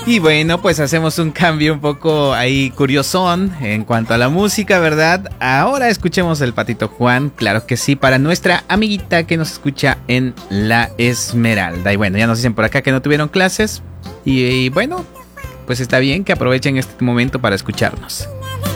Y bueno, pues hacemos un cambio un poco ahí curiosón en cuanto a la música, ¿verdad? Ahora escuchemos el Patito Juan, claro que sí, para nuestra amiguita que nos escucha en La Esmeralda. Y bueno, ya nos dicen por acá que no tuvieron clases. Y bueno, pues está bien que aprovechen este momento para escucharnos.